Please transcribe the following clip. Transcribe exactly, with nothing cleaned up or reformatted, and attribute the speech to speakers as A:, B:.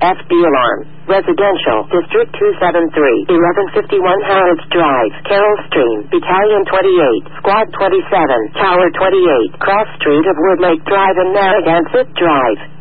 A: F B Alarm. Residential, District two seventy-three, eleven fifty-one Harrods Drive, Carroll Stream, Battalion twenty-eight, Squad twenty-seven, Tower twenty-eight, Cross Street of Woodlake Drive and Narragansett Drive.